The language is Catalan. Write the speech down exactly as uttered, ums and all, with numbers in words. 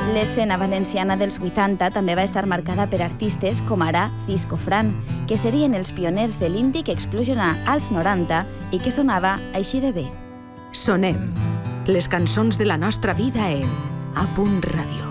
L'escena valenciana dels vuitanta també va estar marcada per artistes com ara Cisco Fran, que serien els pioners de l'indie que explosionà als noranta i que sonava així de bé. Sonem les cançons de la nostra vida en A Punt Ràdio.